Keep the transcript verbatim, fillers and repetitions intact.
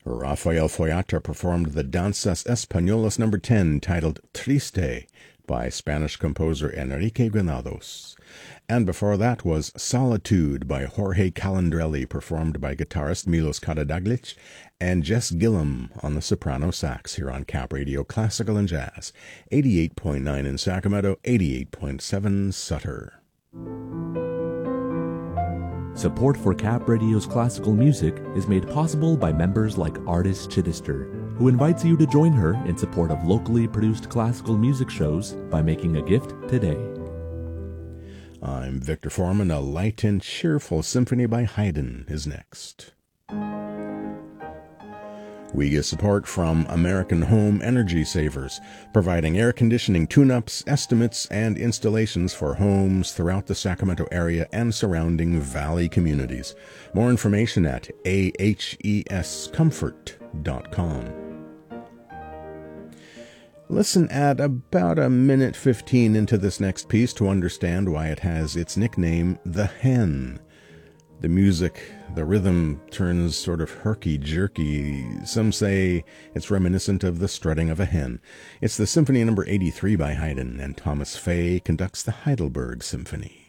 Rafael Foyata performed the Danzas Españolas number ten, titled Triste, by Spanish composer Enrique Granados. And before that was Solitude by Jorge Calandrelli, performed by guitarist Milos Karadaglic and Jess Gillum on the soprano sax, here on Cap Radio Classical and Jazz, eighty-eight point nine in Sacramento, eighty-eight point seven Sutter. Support for Cap Radio's classical music is made possible by members like Artist Chittister, who invites you to join her in support of locally produced classical music shows by making a gift today. I'm Victor Foreman. A light and cheerful symphony by Haydn is next. We get support from American Home Energy Savers, providing air conditioning tune-ups, estimates, and installations for homes throughout the Sacramento area and surrounding valley communities. More information at a h e s comfort dot com. Listen at about a minute fifteen into this next piece to understand why it has its nickname, The Hen. The music, the rhythm turns sort of herky-jerky. Some say it's reminiscent of the strutting of a hen. It's the Symphony number eighty-three by Haydn, and Thomas Fay conducts the Heidelberg Symphony.